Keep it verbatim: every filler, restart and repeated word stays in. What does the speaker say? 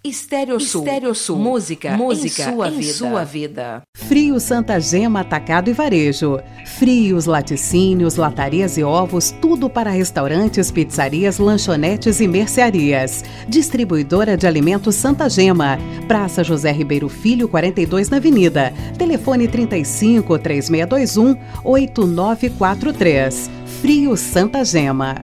Estéreo Sul. Estéreo Sul. Música, música em sua, em vida. sua vida. Frios Santa Gema Atacado e Varejo. Frios, laticínios, latarias e ovos, tudo para restaurantes, pizzarias, lanchonetes e mercearias. Distribuidora de alimentos Santa Gema. Praça José Ribeiro Filho, quarenta e dois na Avenida. Telefone trinta e cinco, três seis dois um, oito nove quatro três. Frios Santa Gema.